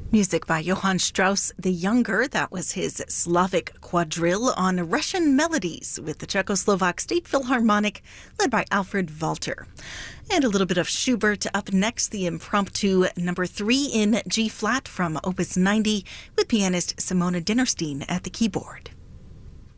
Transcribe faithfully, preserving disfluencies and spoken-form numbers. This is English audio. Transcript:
Music by Johann Strauss the Younger. That was his Slavic quadrille on Russian melodies with the Czechoslovak State Philharmonic led by Alfred Walter. And a little bit of Schubert up next, the impromptu number three in G-flat from Opus ninety with pianist Simona Dinnerstein at the keyboard.